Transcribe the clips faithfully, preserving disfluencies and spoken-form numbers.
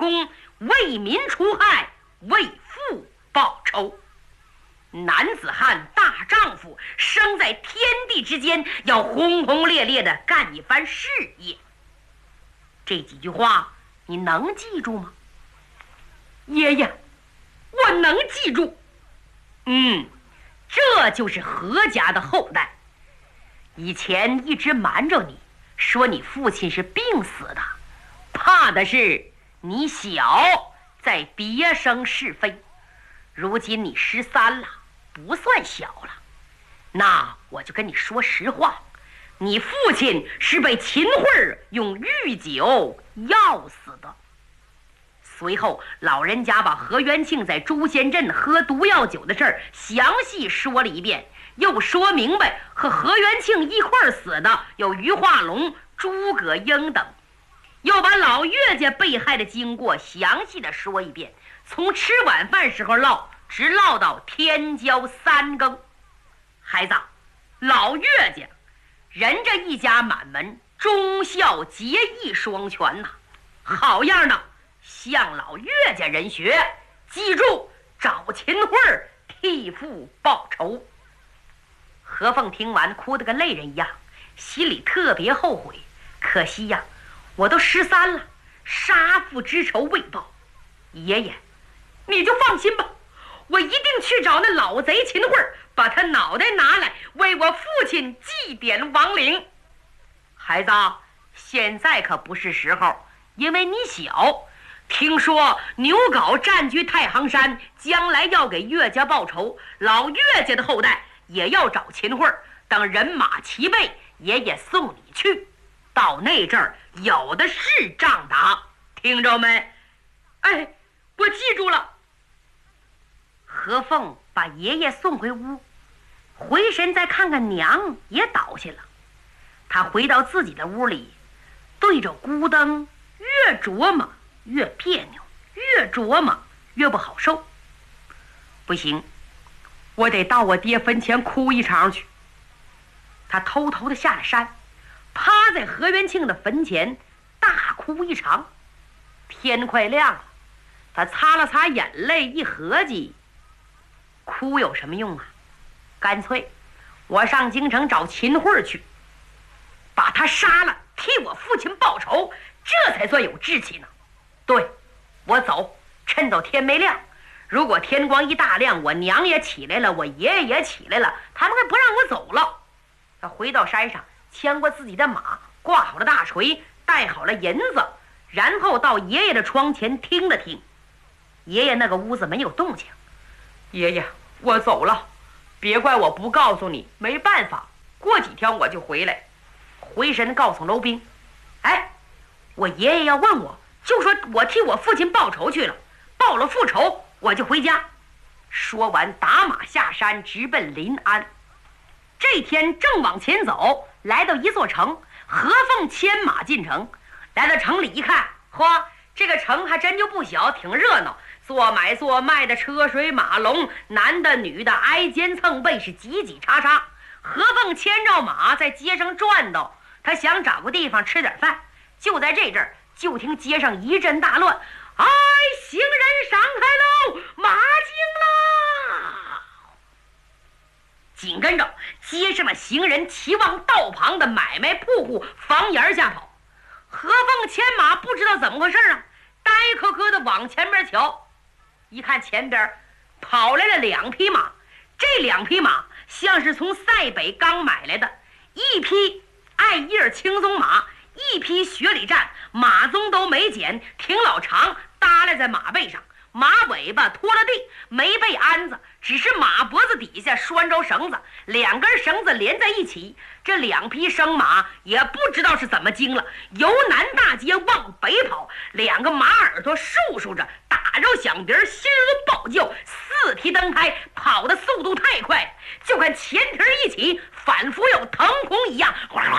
公为民除害，为父报仇。男子汉大丈夫，生在天地之间，要轰轰烈烈的干一番事业。这几句话你能记住吗？爷爷，我能记住。嗯，这就是何家的后代。以前一直瞒着你，说你父亲是病死的，怕的是你小再别生是非。如今你十三了，不算小了，那我就跟你说实话，你父亲是被秦桧用御酒药死的。随后老人家把何元庆在朱仙镇喝毒药酒的事儿详细说了一遍，又说明白和何元庆一块儿死的有于化龙、诸葛英等，又把老岳家被害的经过详细的说一遍，从吃晚饭时候唠直唠到天交三更。孩子，老岳家人这一家满门忠孝节义双全呐、啊，好样的，向老岳家人学，记住找秦桧替父报仇。何凤听完哭得跟泪人一样，心里特别后悔，可惜呀，我都十三了，杀父之仇未报。爷爷，你就放心吧，我一定去找那老贼秦桧，把他脑袋拿来，为我父亲祭奠亡灵。孩子，现在可不是时候，因为你小。听说牛皋占据太行山，将来要给岳家报仇，老岳家的后代也要找秦桧，等人马齐备，爷爷送你去，到那阵儿有的是仗打，听着没？哎，我记住了。何凤把爷爷送回屋，回神再看看娘也倒下了。他回到自己的屋里，对着孤灯越琢磨越别扭，越琢磨越不好受。不行，我得到我爹坟前哭一场去。他偷偷的下了山，趴在何元庆的坟前大哭一场。天快亮了，他擦了擦眼泪，一合计，哭有什么用啊？干脆我上京城找秦桧去，把他杀了，替我父亲报仇，这才算有志气呢。对，我走，趁到天没亮。如果天光一大亮，我娘也起来了，我爷爷也起来了，他们还不让我走了。他回到山上，牵过自己的马，挂好了大锤，带好了银子，然后到爷爷的窗前听了听。爷爷那个屋子没有动静。爷爷，我走了，别怪我不告诉你，没办法，过几天我就回来。回神告诉楼兵，哎，我爷爷要问我，就说我替我父亲报仇去了，报了复仇我就回家。说完打马下山，直奔临安。这天正往前走，来到一座城，何凤牵马进城。来到城里一看，嚯，这个城还真就不小，挺热闹，做买做卖的车水马龙，男的女的挨肩蹭背，是挤挤叉叉。何凤牵着马在街上转悠，他想找个地方吃点饭。就在这阵儿，就听街上一阵大乱，哎，行人闪开喽，马惊啦！紧跟着街上的行人齐往道旁的买卖铺户房檐下跑。何凤牵马不知道怎么回事啊，呆磕磕的往前边瞧，一看前边跑来了两匹马，这两匹马像是从塞北刚买来的，一匹艾叶青鬃马，一匹雪里战，马鬃都没剪，挺老长，耷拉在马背上，马尾巴拖了地，没被鞍子，只是马脖子底下拴着绳子，两根绳子连在一起。这两匹生马也不知道是怎么惊了，由南大街往北跑，两个马耳朵竖竖着，打着响鼻，心如暴叫，四蹄蹬胎，跑的速度太快，就看前蹄一起，仿佛有腾空一样，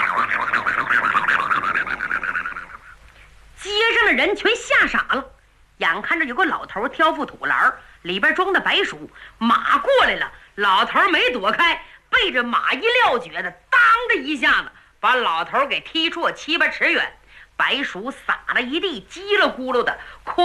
街上的人全吓傻了。眼看着有个老头挑副土篮，里边装的白薯，马过来了，老头没躲开，背着马一撂蹶子，当的一下子把老头给踢出七八尺远，白薯撒了一地，叽里咕噜的